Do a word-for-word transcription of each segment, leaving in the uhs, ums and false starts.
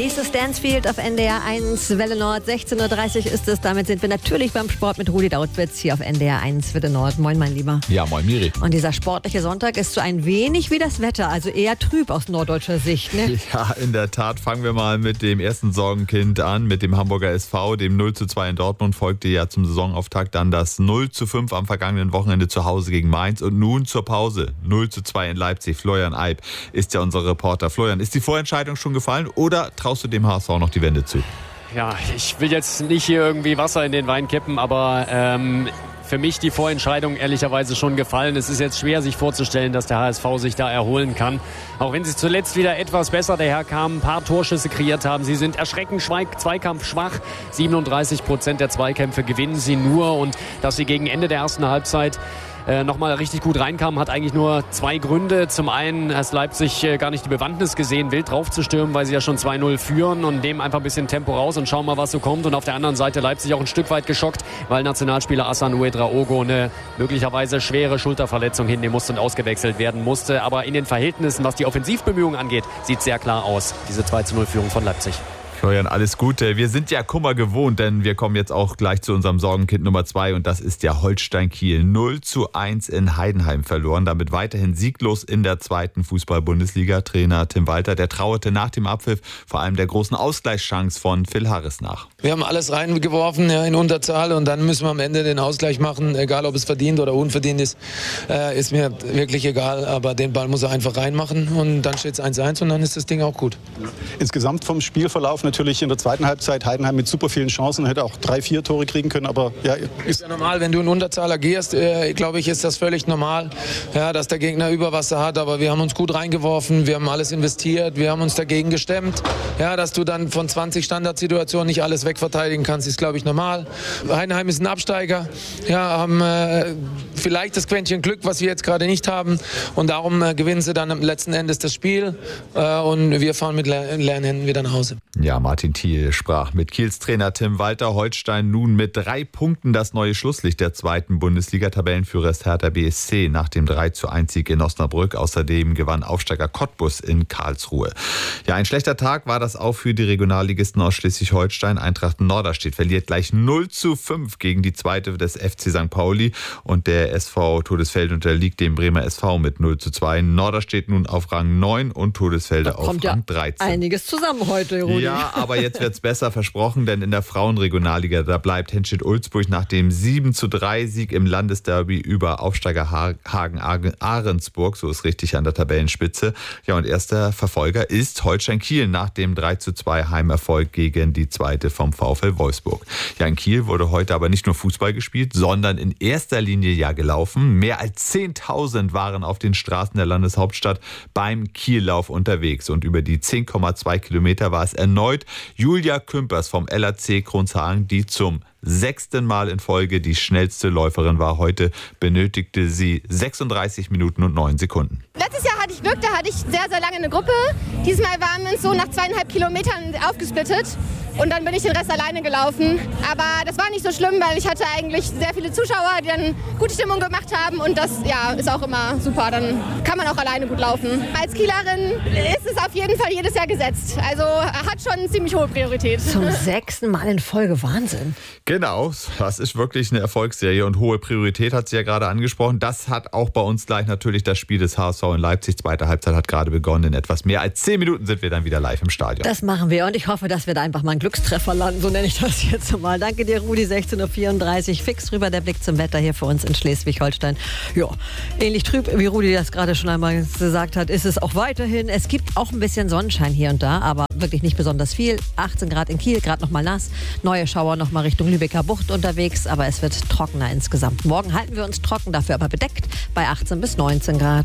Dies ist Dansfield auf N D R eins, Welle Nord, sechzehn Uhr dreißig ist es. Damit sind wir natürlich beim Sport mit Rudi Dautwitz hier auf N D R eins, Welle Nord. Moin, mein Lieber. Ja, moin, Miri. Und dieser sportliche Sonntag ist so ein wenig wie das Wetter, also eher trüb aus norddeutscher Sicht, ne? Ja, in der Tat. Fangen wir mal mit dem ersten Sorgenkind an, mit dem Hamburger S V. Dem null zu zwei in Dortmund folgte ja zum Saisonauftakt dann das null zu fünf am vergangenen Wochenende zu Hause gegen Mainz. Und nun zur Pause null zu zwei in Leipzig. Florian Eib ist ja unser Reporter. Florian, ist die Vorentscheidung schon gefallen oder traust du dem H S V noch die Wende zu? Ja, ich will jetzt nicht hier irgendwie Wasser in den Wein kippen, aber ähm, für mich die Vorentscheidung ehrlicherweise schon gefallen. Es ist jetzt schwer, sich vorzustellen, dass der H S V sich da erholen kann. Auch wenn sie zuletzt wieder etwas besser daherkamen, ein paar Torschüsse kreiert haben. Sie sind erschreckend zweikampfschwach. siebenunddreißig Prozent der Zweikämpfe gewinnen sie nur. Und dass sie gegen Ende der ersten Halbzeit äh, nochmal richtig gut reinkamen, hat eigentlich nur zwei Gründe. Zum einen hat Leipzig äh, gar nicht die Bewandtnis gesehen, wild draufzustürmen, weil sie ja schon zwei null führen und nehmen einfach ein bisschen Tempo raus und schauen mal, was so kommt. Und auf der anderen Seite Leipzig auch ein Stück weit geschockt, weil Nationalspieler Hassan Ouedraogo eine möglicherweise schwere Schulterverletzung hinnehmen musste und ausgewechselt werden musste. Aber in den Verhältnissen, was die Offensivbemühungen angeht, sieht sehr klar aus, diese zwei zu null Führung von Leipzig. Florian, alles Gute. Wir sind ja Kummer gewohnt, denn wir kommen jetzt auch gleich zu unserem Sorgenkind Nummer zwei und das ist ja Holstein Kiel. null zu eins in Heidenheim verloren, damit weiterhin sieglos in der zweiten Fußball-Bundesliga. Trainer Tim Walter, der trauerte nach dem Abpfiff vor allem der großen Ausgleichschance von Phil Harris nach. Wir haben alles reingeworfen, ja, in Unterzahl und dann müssen wir am Ende den Ausgleich machen, egal ob es verdient oder unverdient ist, äh, ist mir wirklich egal, aber den Ball muss er einfach reinmachen und dann steht es eins eins und dann ist das Ding auch gut. Insgesamt vom Spielverlauf natürlich in der zweiten Halbzeit Heidenheim mit super vielen Chancen, hätte auch drei, vier Tore kriegen können, aber ja. Ist, ist ja normal, wenn du in Unterzahl agierst, äh, glaube ich, ist das völlig normal, ja, dass der Gegner Überwasser hat, aber wir haben uns gut reingeworfen, wir haben alles investiert, wir haben uns dagegen gestemmt, ja, dass du dann von zwanzig Standardsituationen nicht alles wegverteidigen kannst, ist, glaube ich, normal. Heidenheim ist ein Absteiger, ja, haben äh, vielleicht das Quäntchen Glück, was wir jetzt gerade nicht haben und darum äh, gewinnen sie dann am letzten Endes das Spiel äh, und wir fahren mit leeren Händen wieder nach Hause. Ja, Martin Thiel sprach mit Kiels Trainer Tim Walter. Holstein nun mit drei Punkten das neue Schlusslicht der zweiten Bundesliga. Tabellenführer ist Hertha B S C nach dem drei zu eins Sieg in Osnabrück. Außerdem gewann Aufsteiger Cottbus in Karlsruhe. Ja, ein schlechter Tag war das auch für die Regionalligisten aus Schleswig-Holstein. Eintracht Norderstedt verliert gleich null zu fünf gegen die zweite des F C Sankt Pauli. Und der S V Todesfelde unterliegt dem Bremer S V mit null zu zwei. Norderstedt nun auf Rang neun und Todesfelde auf Rang ja dreizehn. Einiges zusammen heute, Rudi. Ja, aber jetzt wird's besser, versprochen, denn in der Frauenregionalliga, da bleibt Henstedt-Ulzburg nach dem sieben zu drei Sieg im Landesderby über Aufsteiger Hagen-Ahrensburg, so ist richtig an der Tabellenspitze. Ja, und erster Verfolger ist Holstein Kiel nach dem drei zu zwei Heimerfolg gegen die zweite vom VfL Wolfsburg. Ja, in Kiel wurde heute aber nicht nur Fußball gespielt, sondern in erster Linie ja gelaufen. Mehr als zehntausend waren auf den Straßen der Landeshauptstadt beim Kiellauf unterwegs und über die zehn Komma zwei Kilometer war es erneut Julia Kümpers vom L A C Kronshagen, die zum sechsten Mal in Folge die schnellste Läuferin war. Heute benötigte sie sechsunddreißig Minuten und neun Sekunden. Letztes Jahr hatte ich Glück, da hatte ich sehr, sehr lange eine Gruppe. Diesmal waren wir uns so nach zweieinhalb Kilometern aufgesplittet und dann bin ich den Rest alleine gelaufen. Aber das war nicht so schlimm, weil ich hatte eigentlich sehr viele Zuschauer, die dann gute Stimmung gemacht haben und das ja, ist auch immer super. Dann kann man auch alleine gut laufen. Als Kielerin ist es auf jeden Fall jedes Jahr gesetzt. Also hat schon eine ziemlich hohe Priorität. Zum sechsten Mal in Folge, Wahnsinn. Genau, das ist wirklich eine Erfolgsserie und hohe Priorität hat sie ja gerade angesprochen. Das hat auch bei uns gleich natürlich das Spiel des H S V in Leipzig. Zweite Halbzeit hat gerade begonnen. In etwas mehr als zehn Minuten sind wir dann wieder live im Stadion. Das machen wir und ich hoffe, dass wir da einfach mal einen Glückstreffer landen. So nenne ich das jetzt mal. Danke dir, Rudi. sechzehn Uhr vierunddreißig. Fix rüber der Blick zum Wetter hier für uns in Schleswig-Holstein. Ja, ähnlich trüb, wie Rudi das gerade schon einmal gesagt hat, ist es auch weiterhin. Es gibt auch ein bisschen Sonnenschein hier und da, aber wirklich nicht besonders viel. achtzehn Grad in Kiel, gerade noch mal nass. Neue Schauer noch mal Richtung Lübecker Bucht unterwegs, aber es wird trockener insgesamt. Morgen halten wir uns trocken, dafür aber bedeckt bei achtzehn bis neunzehn Grad.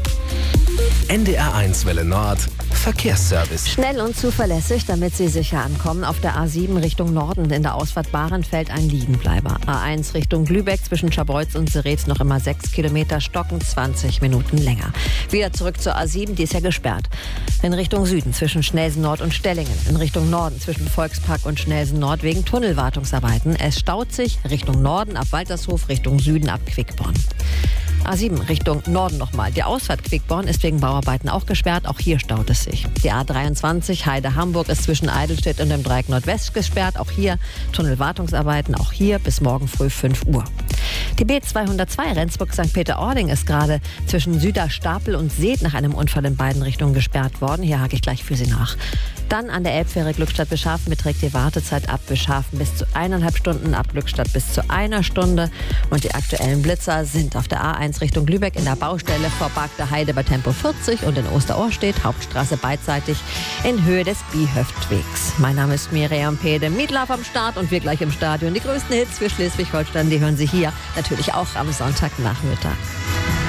N D R eins Welle Nord Verkehrsservice. Schnell und zuverlässig, damit Sie sicher ankommen. Auf der A sieben Richtung Norden in der Ausfahrt Bahrenfeld ein Liegenbleiber. A eins Richtung Lübeck zwischen Scharbeutz und Seretz noch immer sechs Kilometer, stocken zwanzig Minuten länger. Wieder zurück zur A sieben, die ist ja gesperrt. In Richtung Süden zwischen Schnelsen Nord und Stellingen. In Richtung Norden zwischen Volkspark und Schnelsen Nord wegen Tunnelwartungsarbeiten. Es staut sich Richtung Norden ab Waltershof, Richtung Süden ab Quickborn. A sieben Richtung Norden nochmal. Die Ausfahrt Quickborn ist wegen Bauarbeiten auch gesperrt. Auch hier staut es sich. Die A dreiundzwanzig Heide-Hamburg ist zwischen Eidelstedt und dem Dreieck Nordwest gesperrt. Auch hier Tunnelwartungsarbeiten. Auch hier bis morgen früh fünf Uhr. Die B zweihundertzwei Rendsburg-Sankt Peter-Ording ist gerade zwischen Süderstapel und Seet nach einem Unfall in beiden Richtungen gesperrt worden. Hier hake ich gleich für Sie nach. Dann an der Elbfähre Glückstadt-Beschafen beträgt die Wartezeit ab Beschafen bis zu eineinhalb Stunden, ab Glückstadt bis zu einer Stunde. Und die aktuellen Blitzer sind auf der A eins Richtung Lübeck in der Baustelle vor Bargter Heide bei Tempo vierzig und in Osterorstedt, Hauptstraße beidseitig in Höhe des Biehöftwegs. Mein Name ist Miriam Pede, Meatloaf am Start und wir gleich im Stadion. Die größten Hits für Schleswig-Holstein, die hören Sie hier natürlich auch am Sonntagnachmittag.